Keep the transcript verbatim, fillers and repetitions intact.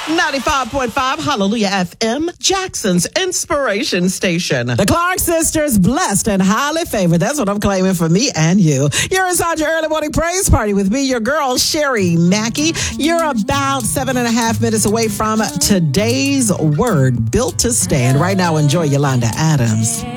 ninety-five point five Hallelujah F M, Jackson's inspiration station. The Clark sisters, blessed and highly favored. That's what I'm claiming for me and you. You're inside your early morning praise party with me, your girl, Sherry Mackey. You're about seven and a half minutes away from today's word, built to stand. Right now, enjoy Yolanda Adams.